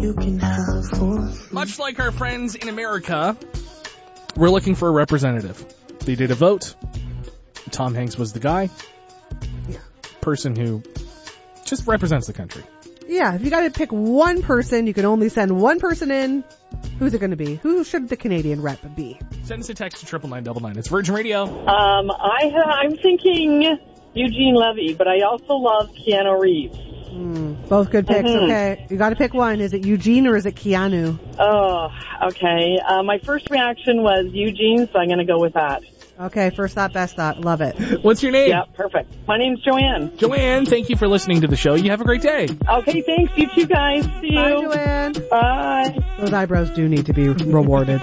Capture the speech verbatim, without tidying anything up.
you can have for me. Much like our friends in America, we're looking for a representative. They did a vote. Tom Hanks was the guy. Yeah. Person who just represents the country. Yeah, if you got to pick one person, you can only send one person in. Who's it going to be? Who should the Canadian rep be? Send us a text to triple nine double nine. It's Virgin Radio. Um, I ha- I'm thinking Eugene Levy, but I also love Keanu Reeves. Mm, both good picks. Mm-hmm. Okay, you got to pick one. Is it Eugene or is it Keanu? Oh, okay. Uh, my first reaction was Eugene, so I'm going to go with that. Okay, first thought, best thought. Love it. What's your name? Yeah, perfect. My name's Joanne. Joanne, thank you for listening to the show. You have a great day. Okay, thanks. You too, guys. See you. Bye, Joanne. Bye. Those eyebrows do need to be rewarded.